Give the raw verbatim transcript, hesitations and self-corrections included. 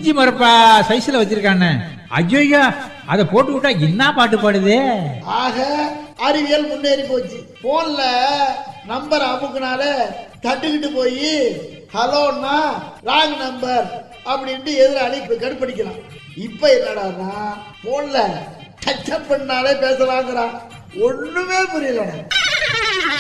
இஞ்சி மரப்பா சைஸ்ல வச்சிருக்கானே. ஐயோ அத போட்டு விட்டா என்ன பாட்டு பாடுதே. ஆக அறிவியல் முன்னேறி போச்சு. போன்ல நம்பர் அமுக்குனால தட்டுக்கிட்டு போய் ஹலோன்னா ராங் நம்பர் அப்படின்ட்டு எதிராளி கடுப்படிக்கலாம். இப்ப என்னடான்னா போன்ல டச் பண்ணாலே பேசலாங்கிறான். ஒண்ணுமே புரியல.